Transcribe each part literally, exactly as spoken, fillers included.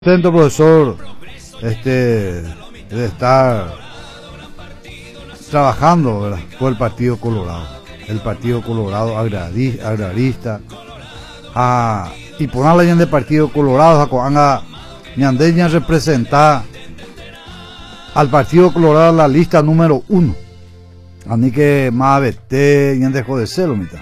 Contento, profesor, este, de estar trabajando, ¿verdad?, por el Partido Colorado, el Partido Colorado agrari, agrarista, a, y ponerle en el Partido Colorado, a coanga, ñandeña representar al Partido Colorado la lista número uno. Ani que más vete, ñan dejó de ser, mitad.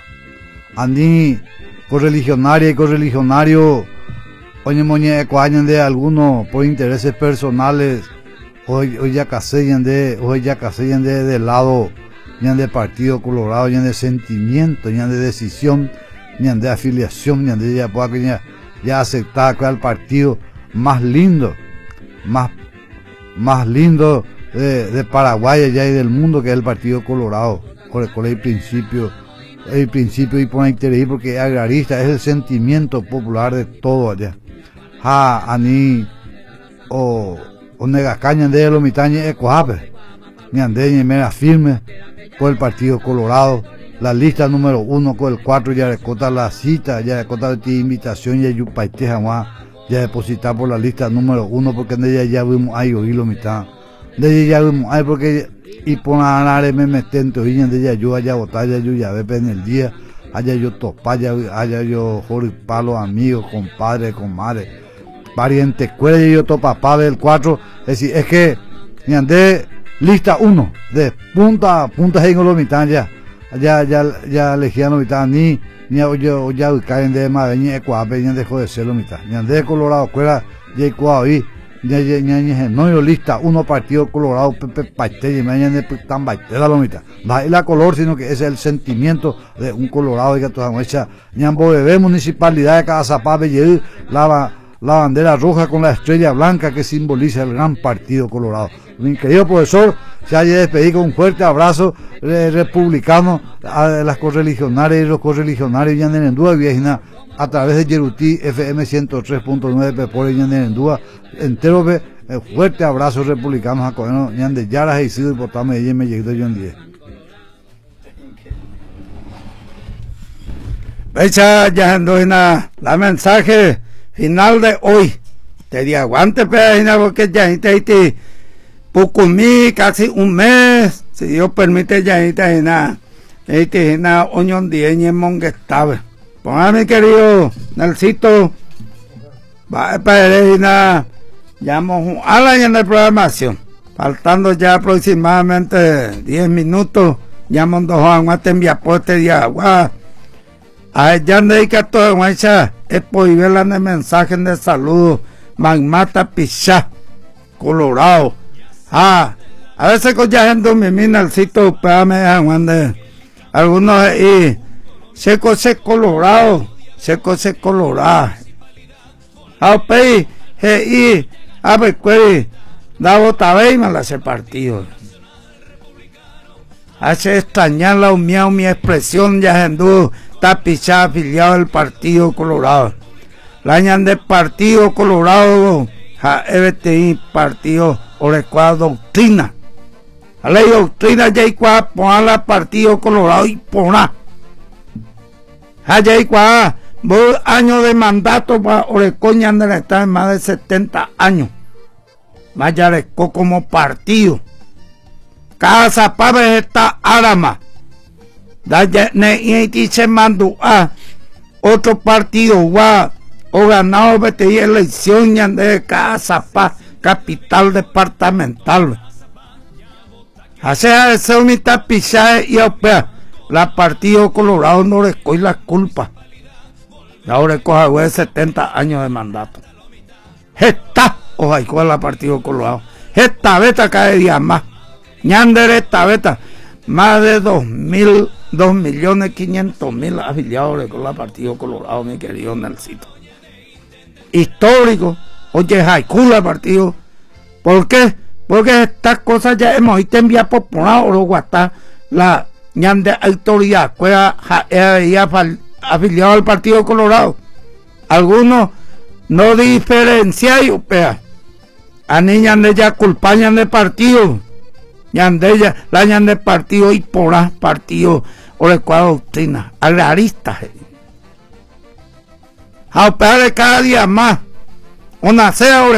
Ani correligionaria y correligionario. Oye, moñe, coañan de algunos por intereses personales, hoy, hoy ya casellan de, hoy ya casellan de, de lado, ya de Partido Colorado, ya de sentimiento, ya de decisión, ya de afiliación, ya de ya, ya, ya aceptar que el partido más lindo, más, más lindo de, de Paraguay ya y del mundo, que es el Partido Colorado, con el, con el principio, el principio y por interés, porque es agrarista, es el sentimiento popular de todo allá. Ha ani o o negacaña de lo mitañe ecoape ni andeñe mera firme por el Partido Colorado, la lista número uno con el cuatro ya recota la cita, ya recota la invitación ya yupaite jamás ya depositar por la lista número uno, porque de ella ya vimos ahí oí lo mitad de ella ya vimos ahí porque y por ganar me metente oí de ella yo allá votar ya yo ya ve en el día allá yo topa allá allá yo joder palo amigos compadre comadre pariente cuello y otro papá del cuatro, es decir, es que ni andé lista uno, de punta a punta en los mitad ya, ya, ya, ya elegían los mitad, ni, ni yo, ya caen de más, ni ecuape, ni dejó de ser los mitad, ni andé Colorado, cuera, ya ecuado ahí, ya, ya, ya, ya, no yo lista uno Partido Colorado, pepe, paite, y me de tan baitera los mitad, no hay la color, sino que ese es el sentimiento de un Colorado, y que toda mucha, ni ambos bebé, municipalidad de cada zapape, y lava, la bandera roja con la estrella blanca que simboliza el gran Partido Colorado. Mi querido profesor, se haya despedido con un fuerte abrazo eh, republicano a las correligionarias y los correligionarios y Ñanderendúa Viejina a través de Yerutí F M ciento tres punto nueve Pepore y Ñanderendúa entero ve eh, fuerte abrazo republicanos a Coeno Ñande Yaras e Isidro y Potame y me llegó yo en diez. Fecha ya ando en la, la mensaje final de hoy. Te di aguante, pejina, porque ya te Pucumí casi un mes, si Dios permite, ya te nada. Este na oñón dieñe en Monguestave. Ponga mi querido Nelsito, va a pedir llamo a la en la programación. Faltando ya aproximadamente diez minutos, llamo dos aguas, te envía poste de agua. A ella dedica todo en esa es por ver el mensaje de saludo Magmata Pichá Colorado. Ah, a veces con ya gente me mina el sitio me dejan algunos y seco se colorado, seco se colorado. A pei y a ver cuál da bota veima la ese partido. Hace extrañar la humillado mi expresión ya gente está pichada afiliado al Partido Colorado. La añan del Partido Colorado, ja E T I, Partido Orecuada Doctrina. La ley doctrina ya hay cuá, ponla Partido Colorado y poná. Ya hay cuá, dos años de mandato para Orecoña de estar en más de setenta años. Más ya recó como partido. Cada zapabe está arama. Se mandó a otro partido gua o ganado B T I elección de casa paz capital departamental. Hace ese unidad pisaje y opera la Partido Colorado no le coge la culpa. Ahora coge setenta años de mandato. Esta ojalá con la Partido Colorado. Esta beta cada día más. Ñander esta beta más de dos mil dos millones quinientos mil afiliados con la Partido Colorado, mi querido Nelsito. Histórico, oye, jaicula el partido. ¿Por qué? Porque estas cosas ya hemos ido enviar por o guatá la ñande autoridad, cueva afiliado al Partido Colorado. Algunos no diferencian y upea. A niñas de ya culpañan de partido. Ñandella, la ñan de partido y por las partidos o la doctrina, agraristas. A operar de cada día más una sea